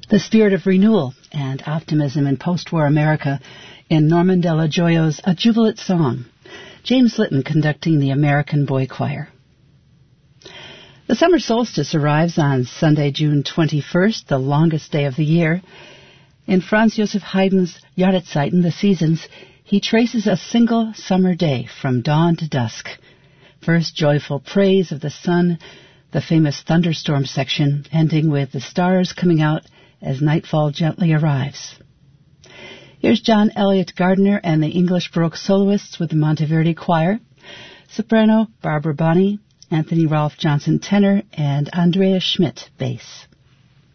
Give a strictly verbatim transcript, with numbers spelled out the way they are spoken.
The spirit of renewal and optimism in post-war America in Norman Della Gioio's A Jubilant Song. James Litton conducting the American Boy Choir. The summer solstice arrives on Sunday, June twenty-first, the longest day of the year. In Franz Josef Haydn's Jahreszeiten, the seasons, he traces a single summer day from dawn to dusk. First, joyful praise of the sun, the famous thunderstorm section, ending with the stars coming out as nightfall gently arrives. Here's John Elliott Gardner and the English Baroque soloists with the Monteverdi Choir, soprano Barbara Bonney, Anthony Ralph Johnson tenor, and Andrea Schmidt bass.